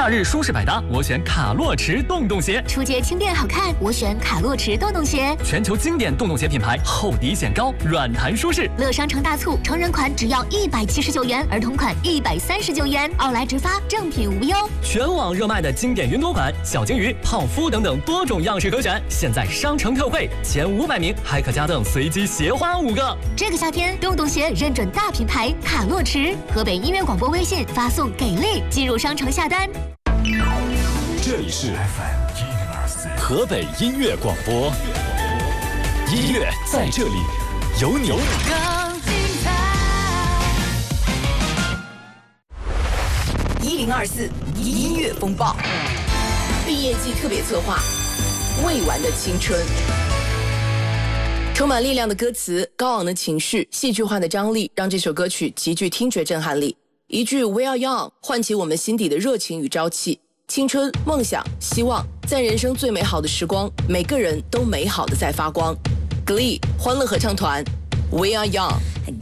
夏日舒适百搭，我选卡洛驰洞洞鞋。 出街轻便好看，我选卡洛驰洞洞鞋。 全球经典洞洞鞋品牌，厚底显高，软弹舒适。 乐商城大促，成人款只要179元，儿童款139元，奥莱直发，正品无忧。 全网热卖的经典云朵款、小金鱼、泡芙等等多种样式可选，现在商城特惠，前500名还可加赠随机鞋花5个。 这个夏天，洞洞鞋认准大品牌卡洛驰。河北音乐广播微信发送“给力”进入商城下单。 这里是河北音乐广播，音乐在这里，有你。 更精彩。1024音乐风暴，毕业季特别策划，未完的青春。充满力量的歌词，高昂的情绪，戏剧化的张力，让这首歌曲极具听觉震撼力。一句 We are young 唤起我们心底的热情与朝气。青春、梦想、希望，在人生最美好的时光，每个人都美好的在发光。Glee 欢乐合唱团 We are young。